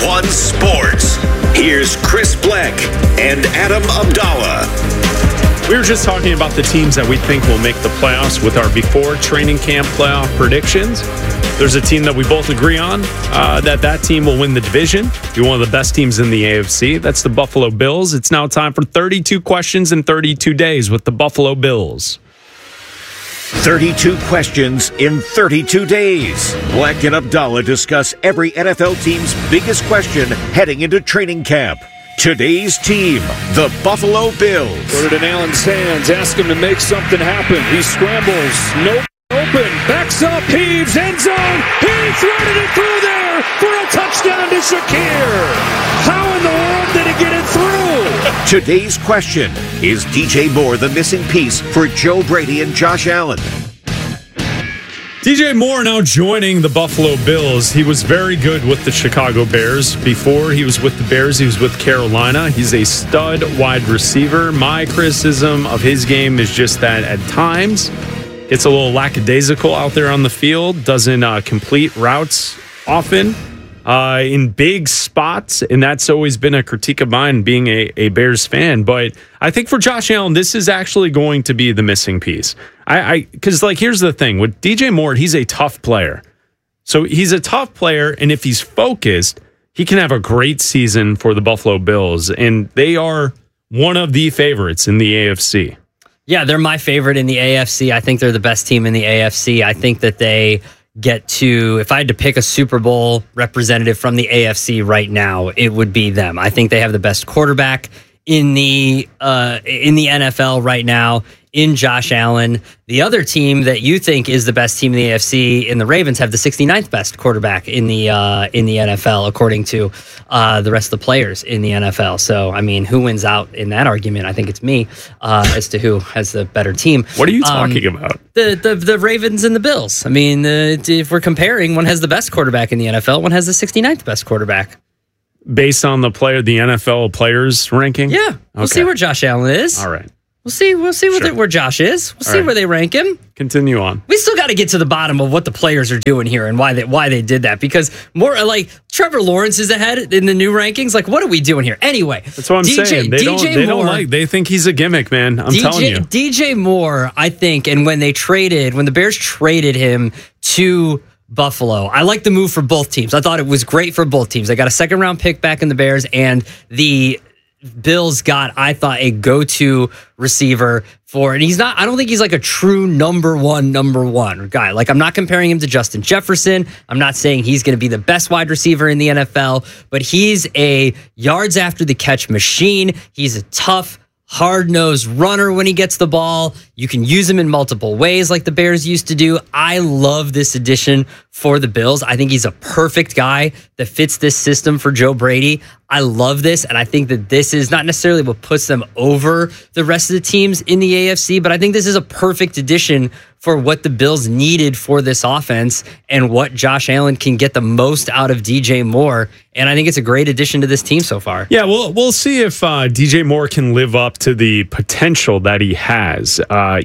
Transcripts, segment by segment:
1 Sports. Here's Chris Bleck and Adam Abdallah. We were just talking about the teams that we think will make the playoffs with our before training camp playoff predictions. There's a team that we both agree on, that team will win the division, be one of the best teams in the AFC. That's the Buffalo Bills. It's now time for 32 questions in 32 days with the Buffalo Bills. 32 questions in 32 days. Bleck and Abdallah discuss every NFL team's biggest question heading into training camp. Today's team, the Buffalo Bills. Put it in Allen's hands. Ask him to make something happen. He scrambles. Nope. Open. Backs up. Heaves. End zone. He threaded it through there for a touchdown to Shakir. How in the world did he get it through? Today's question, is DJ Moore the missing piece for Joe Brady and Josh Allen? DJ Moore now joining the Buffalo Bills. He was very good with the Chicago Bears. Before he was with the Bears, he was with Carolina. He's a stud wide receiver. My criticism of his game is just that at times it's a little lackadaisical out there on the field, doesn't complete routes often in big spots, and that's always been a critique of mine being a Bears fan. But I think for Josh Allen, this is actually going to be the missing piece. Because here's the thing. With DJ Moore, he's a tough player. So he's a tough player, and if he's focused, he can have a great season for the Buffalo Bills, and they are one of the favorites in the AFC. Yeah, they're my favorite in the AFC. I think they're the best team in the AFC. I think that they get to, if I had to pick a Super Bowl representative from the AFC right now, it would be them. I think they have the best quarterback in the NFL right now, in Josh Allen. The other team that you think is the best team in the AFC, in the Ravens, have the 69th best quarterback in the NFL, according to the rest of the players in the NFL. So, I mean, who wins out in that argument? I think it's me as to who has the better team. What are you talking about? The Ravens and the Bills. I mean, if we're comparing, one has the best quarterback in the NFL, one has the 69th best quarterback. Based on the NFL players ranking? Yeah. We'll see where Josh Allen is. All right. We'll see where Josh is. We'll see where they rank him. Continue on. We still got to get to the bottom of what the players are doing here and why they did that. Because more like Trevor Lawrence is ahead in the new rankings. Like, what are we doing here? Anyway, that's what I'm saying. They think he's a gimmick, man. I'm telling you. DJ Moore, I think, and when the Bears traded him to Buffalo, I like the move for both teams. I thought it was great for both teams. They got a second-round pick back in the Bears, and the Bills got, I thought, a go-to receiver and I don't think he's like a true number one guy. Like, I'm not comparing him to Justin Jefferson. I'm not saying he's going to be the best wide receiver in the NFL, but he's a yards after the catch machine. He's a tough, hard-nosed runner when he gets the ball. You can use him in multiple ways like the Bears used to do. I love this addition for the Bills. I think he's a perfect guy that fits this system for Joe Brady. I love this, and I think that this is not necessarily what puts them over the rest of the teams in the AFC, but I think this is a perfect addition for what the Bills needed for this offense and what Josh Allen can get the most out of DJ Moore. And I think it's a great addition to this team so far. Yeah, we'll see if DJ Moore can live up to the potential that he has.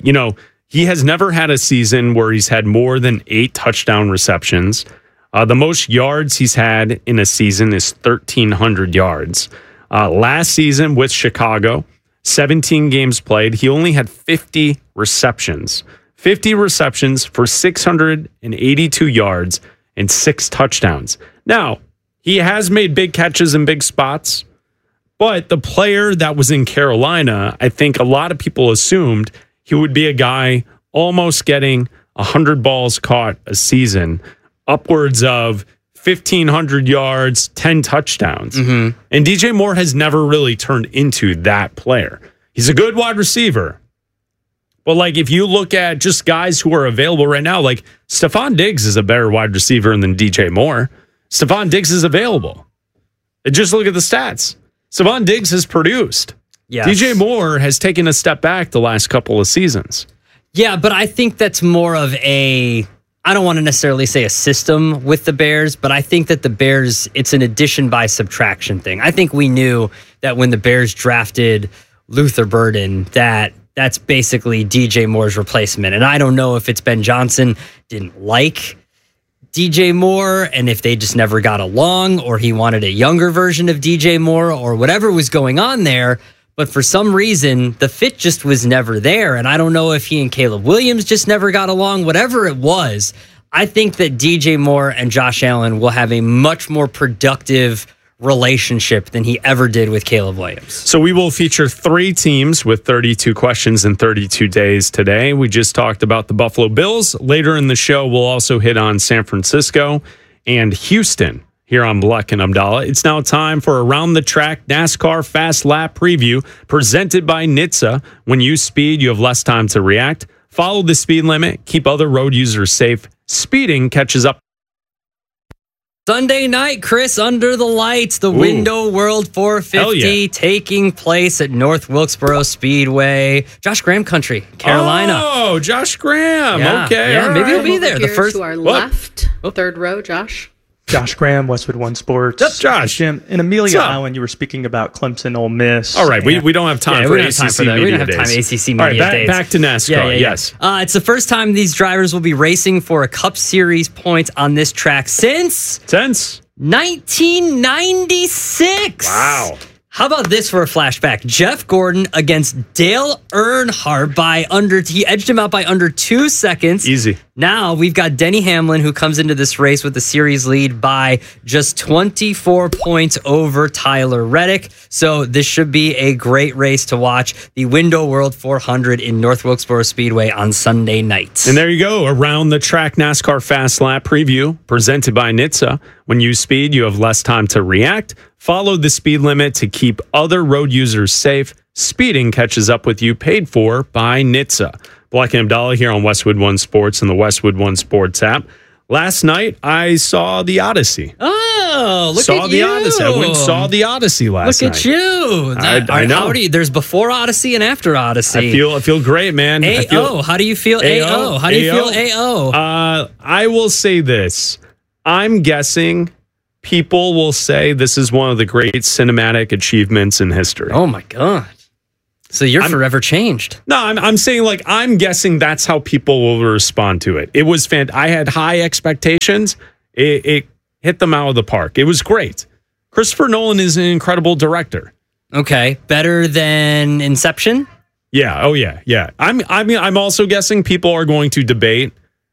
He has never had a season where he's had more than 8 touchdown receptions. The most yards he's had in a season is 1,300 yards. Last season with Chicago, 17 games played, he only had 50 receptions. 50 receptions for 682 yards and 6 touchdowns. Now, he has made big catches in big spots, but the player that was in Carolina, I think a lot of people assumed he would be a guy almost getting 100 balls caught a season, upwards of 1,500 yards, 10 touchdowns. Mm-hmm. And DJ Moore has never really turned into that player. He's a good wide receiver. But like, if you look at just guys who are available right now, like Stephon Diggs is a better wide receiver than DJ Moore. Stephon Diggs is available. And just look at the stats. Stephon Diggs has produced. Yes. DJ Moore has taken a step back the last couple of seasons. Yeah, but I think that's more of I don't want to necessarily say a system with the Bears, but I think that the Bears, it's an addition by subtraction thing. I think we knew that when the Bears drafted Luther Burden, that's basically DJ Moore's replacement. And I don't know if it's Ben Johnson didn't like DJ Moore and if they just never got along or he wanted a younger version of DJ Moore or whatever was going on there. But for some reason, the fit just was never there. And I don't know if he and Caleb Williams just never got along, whatever it was. I think that DJ Moore and Josh Allen will have a much more productive relationship than he ever did with Caleb Williams. So we will feature 3 teams with 32 questions in 32 days today. We just talked about the Buffalo Bills. Later in the show, we'll also hit on San Francisco and Houston here on Bleck and Abdallah. It's now time for Around the Track NASCAR Fast Lap Preview presented by NHTSA. When you speed, you have less time to react. Follow the speed limit. Keep other road users safe. Speeding catches up. Sunday night, Chris, under the lights, the Window World 450 taking place at North Wilkesboro Speedway. Josh Graham country, Carolina. Oh, Josh Graham. Yeah. Okay. Yeah, maybe he'll be there. The first to our left, third row, Josh. Josh Graham, Westwood One Sports. Yep, Josh. Jim, in Amelia Island, you were speaking about Clemson, Ole Miss. All right, we don't have time for ACC media We don't have time days. ACC media All right, days. back to NASCAR. Yes. It's the first time these drivers will be racing for a Cup Series points on this track since 1996. Wow. How about this for a flashback? Jeff Gordon against Dale Earnhardt he edged him out by under 2 seconds. Easy. Now we've got Denny Hamlin who comes into this race with the series lead by just 24 points over Tyler Reddick. So this should be a great race to watch. The Window World 400 in North Wilkesboro Speedway on Sunday night. And there you go. Around the Track NASCAR Fast Lap Preview presented by NHTSA. When you speed, you have less time to react. Follow the speed limit to keep other road users safe. Speeding catches up with you, paid for by NHTSA. Bleck and Abdallah here on Westwood One Sports and the Westwood One Sports app. Last night, I saw the Odyssey. Oh, look saw at the you. Odyssey. I went and saw the Odyssey last night. Look at you. I know. There's before Odyssey and after Odyssey. I feel great, man. AO. How do you feel AO? How do you feel AO? I will say this. I'm guessing people will say this is one of the great cinematic achievements in history. Oh my God. So you're forever changed. No, I'm saying I'm guessing that's how people will respond to it. It was I had high expectations. It hit them out of the park. It was great. Christopher Nolan is an incredible director. Okay. Better than Inception? Yeah. Oh yeah. Yeah. I'm also guessing people are going to debate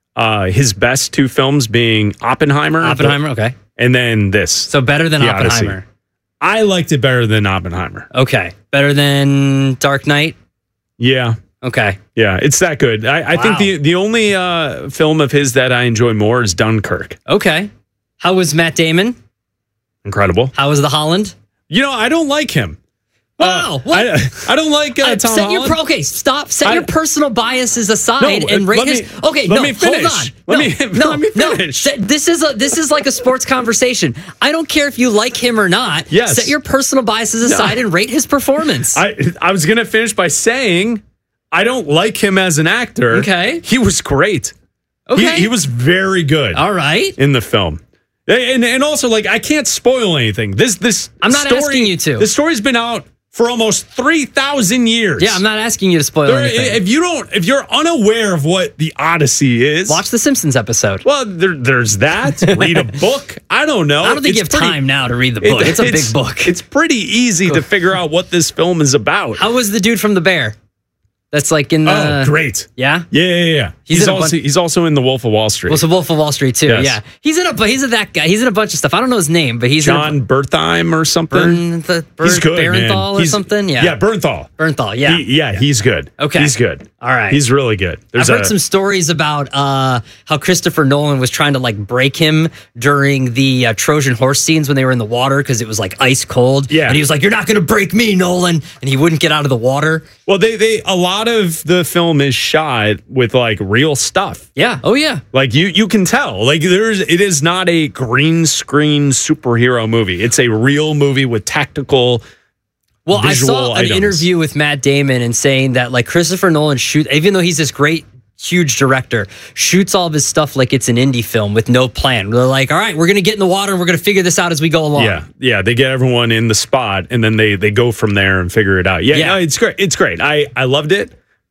his best 2 films being Oppenheimer. Okay. And then this. So better than Oppenheimer. Odyssey. I liked it better than Oppenheimer. Okay. Better than Dark Knight? Yeah. Okay. Yeah, it's that good. I think the only film of his that I enjoy more is Dunkirk. Okay. How was Matt Damon? Incredible. How was the Holland? I don't like him. Wow. What? I don't like Tom Holland. Stop. Set your personal biases aside and rate his. Okay, let me finish. Hold on. Let me finish. This is like a sports conversation. I don't care if you like him or not. Yes. Set your personal biases aside and rate his performance. I was gonna finish by saying I don't like him as an actor. Okay. He was great. Okay. He was very good. All right. In the film. And also I can't spoil anything. This I'm not asking you to. The story's been out for almost 3,000 years. Yeah, I'm not asking you to spoil anything. If you're unaware of what the Odyssey is, watch the Simpsons episode. Well, there's that. Read a book. I don't know. I don't think you have time now to read the book. It's a big book. It's pretty easy to figure out what this film is about. How was the dude from The Bear? That's like in the... Oh, great. Yeah? Yeah. He's also in The Wolf of Wall Street. Well, so Wolf of Wall Street, too. Yes. Yeah. He's that guy. He's in a bunch of stuff. I don't know his name, but he's John Bertheim or something. He's good, Bernthal or something? Yeah. Yeah, Bernthal. Yeah. He's good. Okay. He's good. All right. He's really good. I've heard some stories about how Christopher Nolan was trying to break him during the Trojan horse scenes when they were in the water because it was ice cold. Yeah. And he was like, "You're not going to break me, Nolan." And he wouldn't get out of the water. Well, a lot of the film is shot with real stuff. Yeah. Oh yeah. You can tell. It is not a green screen superhero movie. It's a real movie with tactical. Well, I saw an interview with Matt Damon and saying that Christopher Nolan even though he's this great, huge director, shoots all of his stuff like it's an indie film with no plan. They're like, all right, we're going to get in the water and we're going to figure this out as we go along. Yeah. They get everyone in the spot and then they go from there and figure it out. Yeah. No, it's great. It's great. I loved it.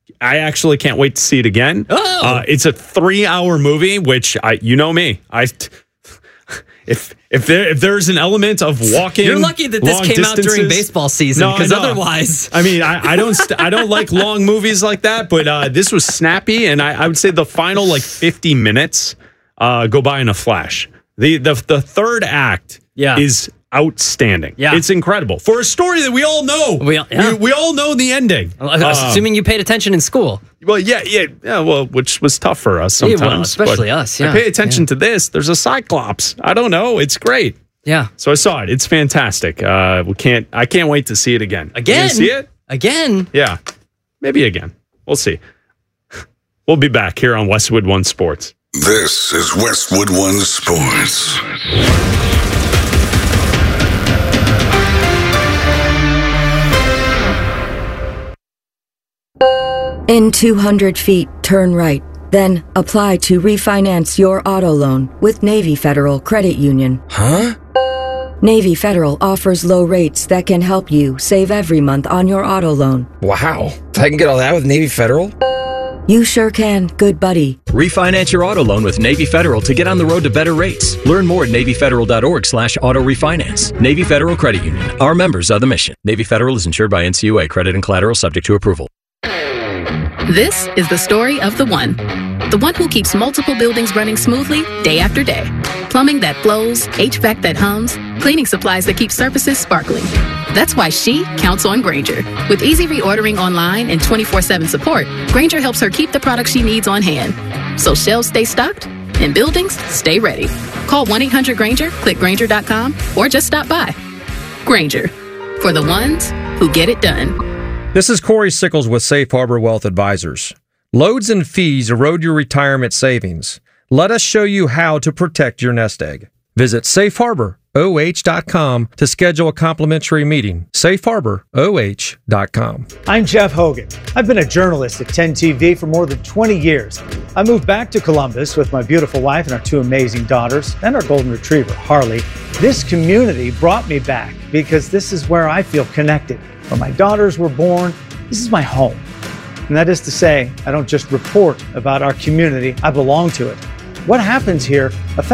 I actually can't wait to see it again. Oh. It's a 3-hour movie, which you know me. If there's an element of walking, you're lucky that this came out during baseball season, because otherwise, I mean, I don't like long movies like that. But this was snappy, and I would say the final 50 minutes go by in a flash. The third act is outstanding. Yeah. It's incredible for a story that we all know. We all know the ending. Assuming you paid attention in school. Well, well, which was tough for us sometimes. Yeah, well, especially us. Yeah. I pay attention to this. There's a Cyclops. I don't know. It's great. Yeah. So I saw it. It's fantastic. I can't wait to see it again. Again? You see it? Again? Yeah. Maybe again. We'll see. We'll be back here on Westwood One Sports. This is Westwood One Sports. In 200 feet, turn right. Then apply to refinance your auto loan with Navy Federal Credit Union. Huh? Navy Federal offers low rates that can help you save every month on your auto loan. Wow. I can get all that with Navy Federal? You sure can, good buddy. Refinance your auto loan with Navy Federal to get on the road to better rates. Learn more at NavyFederal.org/auto refinance. Navy Federal Credit Union. Our members are the mission. Navy Federal is insured by NCUA. Credit and collateral subject to approval. This is the story of the one who keeps multiple buildings running smoothly day after day. Plumbing that flows, HVAC that hums, cleaning supplies that keep surfaces sparkling. That's why she counts on Grainger. With easy reordering online and 24/7 support, Grainger helps her keep the products she needs on hand. So shelves stay stocked and buildings stay ready. Call 1-800-GRAINGER, click Grainger.com, or just stop by. Grainger, for the ones who get it done. This is Corey Sickles with Safe Harbor Wealth Advisors. Loads and fees erode your retirement savings. Let us show you how to protect your nest egg. Visit safeharboroh.com to schedule a complimentary meeting. safeharboroh.com. I'm Jeff Hogan. I've been a journalist at 10 TV for more than 20 years. I moved back to Columbus with my beautiful wife and our 2 amazing daughters and our golden retriever, Harley. This community brought me back because this is where I feel connected. Where my daughters were born, this is my home. And that is to say, I don't just report about our community, I belong to it. What happens here affects